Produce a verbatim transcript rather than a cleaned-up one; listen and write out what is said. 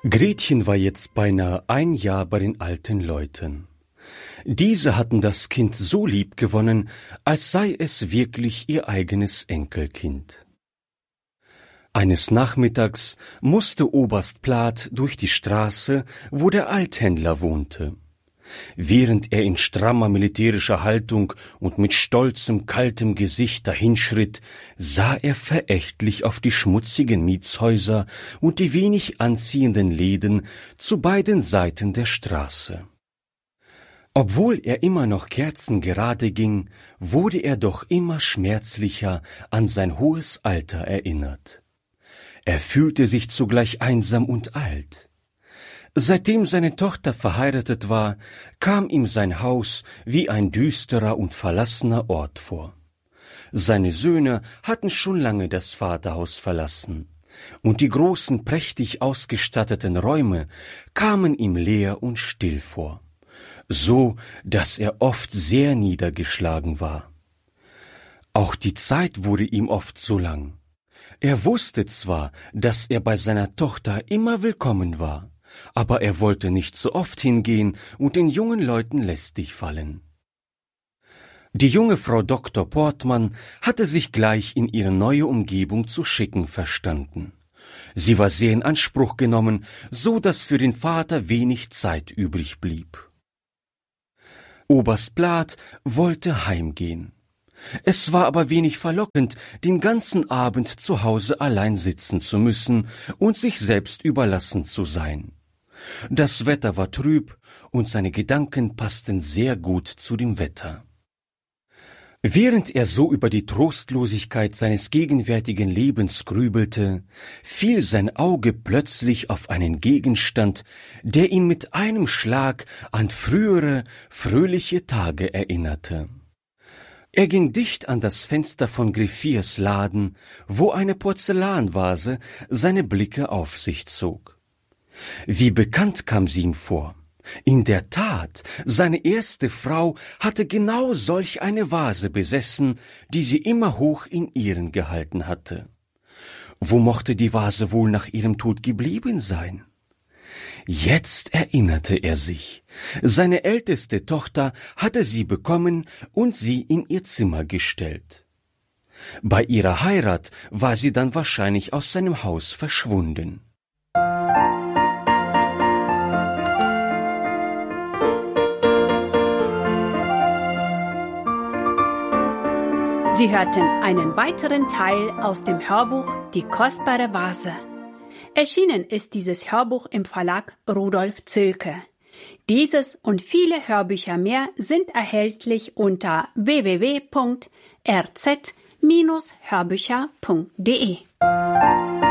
Gretchen war jetzt beinahe ein Jahr bei den alten Leuten. Diese hatten das Kind so lieb gewonnen, als sei es wirklich ihr eigenes Enkelkind. Eines Nachmittags musste Oberst Plath durch die Straße, wo der Althändler wohnte. Während er in strammer militärischer Haltung und mit stolzem, kaltem Gesicht dahinschritt, sah er verächtlich auf die schmutzigen Mietshäuser und die wenig anziehenden Läden zu beiden Seiten der Straße. Obwohl er immer noch kerzengerade ging, wurde er doch immer schmerzlicher an sein hohes Alter erinnert. Er fühlte sich zugleich einsam und alt. Seitdem seine Tochter verheiratet war, kam ihm sein Haus wie ein düsterer und verlassener Ort vor. Seine Söhne hatten schon lange das Vaterhaus verlassen, und die großen, prächtig ausgestatteten Räume kamen ihm leer und still vor, so dass er oft sehr niedergeschlagen war. Auch die Zeit wurde ihm oft so lang. Er wusste zwar, dass er bei seiner Tochter immer willkommen war, aber er wollte nicht so oft hingehen und den jungen Leuten lästig fallen. Die junge Frau Doktor Portmann hatte sich gleich in ihre neue Umgebung zu schicken verstanden. Sie war sehr in Anspruch genommen, so dass für den Vater wenig Zeit übrig blieb. Oberst Plath wollte heimgehen. Es war aber wenig verlockend, den ganzen Abend zu Hause allein sitzen zu müssen und sich selbst überlassen zu sein. Das Wetter war trüb und seine Gedanken passten sehr gut zu dem Wetter. Während er so über die Trostlosigkeit seines gegenwärtigen Lebens grübelte, fiel sein Auge plötzlich auf einen Gegenstand, der ihn mit einem Schlag an frühere, fröhliche Tage erinnerte. Er ging dicht an das Fenster von Griffiers Laden, wo eine Porzellanvase seine Blicke auf sich zog. Wie bekannt kam sie ihm vor. In der Tat, seine erste Frau hatte genau solch eine Vase besessen, die sie immer hoch in Ehren gehalten hatte. Wo mochte die Vase wohl nach ihrem Tod geblieben sein? Jetzt erinnerte er sich. Seine älteste Tochter hatte sie bekommen und sie in ihr Zimmer gestellt. Bei ihrer Heirat war sie dann wahrscheinlich aus seinem Haus verschwunden. Sie hörten einen weiteren Teil aus dem Hörbuch Die kostbare Vase. Erschienen ist dieses Hörbuch im Verlag Rudolf Zöllke. Dieses und viele Hörbücher mehr sind erhältlich unter w w w punkt r z Bindestrich hörbücher punkt d e.